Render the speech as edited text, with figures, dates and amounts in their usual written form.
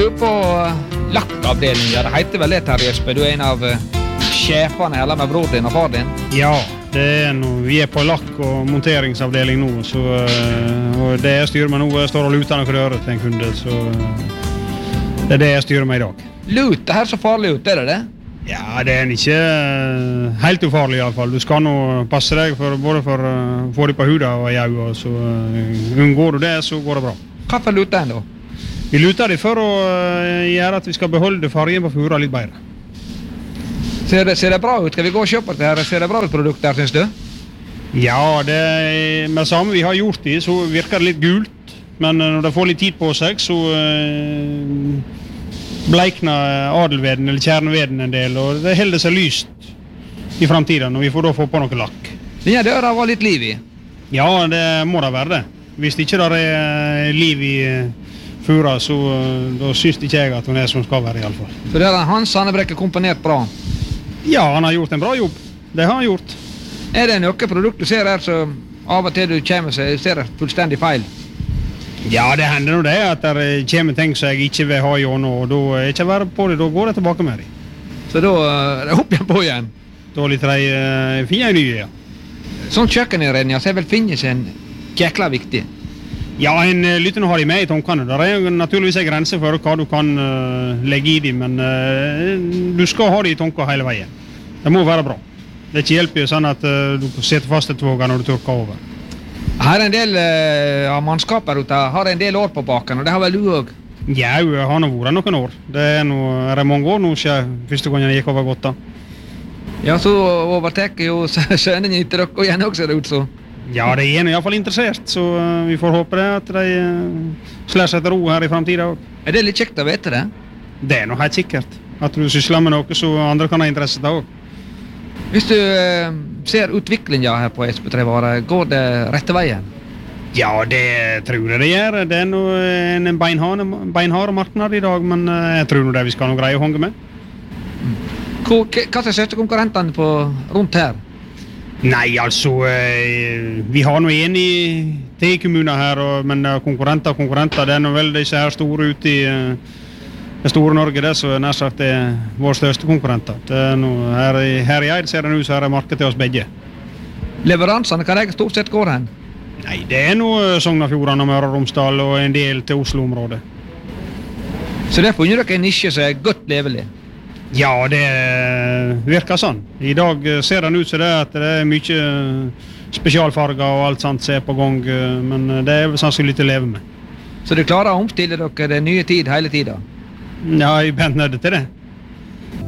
lurer på lakkavdelingen. Det heter vel det, Terje Espe. Du en av sjefene, eller med bror din og far din? Ja, vi på lakk- og monteringsavdeling nå, så, og det jeg styrer med nå, jeg står og luter noen rører til en kunde, så det det jeg styrer med i dag. Lut, det her så farlig ut, det? Ja, det ikke helt ufarlig i alle fall. Du skal nå passe deg både for å få det på huda og i øynene, så unngår du det, så går det bra. Hva for luter en da? Vi luter det for å gjøre at vi skal beholde fargen på fura litt bedre. Ser det bra ut? Skal vi gå og se på det her? Ser det bra ut produkt der, synes du? Ja, med det samme vi har gjort det, så virker det litt gult. Men når det får litt tid på seg, så bleikner adelveden eller kjerneveden en del, og det holder seg lyst i fremtiden, og vi får da få på noe lakk. Denne døra var litt liv i? Ja, det må da være det. Hvis ikke det er liv i fura, så da synes ikke jeg at hun er som skal være i alle fall. Så det er Hans Hannebrekke komponert bra? Ja, han har gjort en bra jobb. Det har han gjort. Er det noe produkt du ser her som av og til du kommer seg, ser det fullstendig feil? Ja, det hender nå det at det kommer ting som jeg ikke vil ha i nå, og da er ikke være på det, da går jeg tilbake med dem. Så da er det opp igjen på igjen? Da litt finner jeg nye, ja. Sånn kjøkkeninnredning, så er vel finnes en jækla viktig? Ja, en lytter nå har de med i tankene. Det er jo naturligvis en grense for hva du kan legge i dem, men du skal ha det i tankene hele veien. Det må være bra. Det er ikke hjelp sånn at du setter fast et våg når du tørker over. Her er en del av mannskaper ute, har en del år på baken, og det har vel du også? Ja, jeg har nå vært noen år. Det er mange år nå siden første gangen jeg gikk over godt da. Ja, så overtekker jo sønnen til dere igjen også, ser det ut så. Ja, de er i hvert fall interessert, så vi får håpe det at de slår seg til ro her i fremtiden også. Er det litt kjekt å vite det? Det er nå helt sikkert. At du sysler med noe så andre kan ha interesse av også. Hvis du ser utviklingen her på Espetrevaret, går det rette veien? Ja, det tror jeg det gjør. Det er nå en beinhard marknad i dag, men jeg tror det vi skal nå greie å honge med. Hva er største konkurrentene på rundt her? Nei, altså, vi har nå en i T-kommuner her, men konkurrenter, det er nå vel disse her store ute i det store Norge, det, så nær sagt det er vår største konkurrenter. Det er noe, her i Eid ser det ut så er det marked til oss begge. Leveransene, kan jeg stort sett gå hen? Nei, det er noe Sognafjorden og Møre og Romsdal og en del til Oslo-området. Så det har funnet dere en nisje som er godt levelig? Ja, det virker sånn. I dag ser det ut som det at det er mye spesialfarger og alt sånt som er på gang, men det er sannsynlig til å leve med. Så du klarer å omstille dere den nye tid hele tiden? Ja, jeg er bent nødt til det.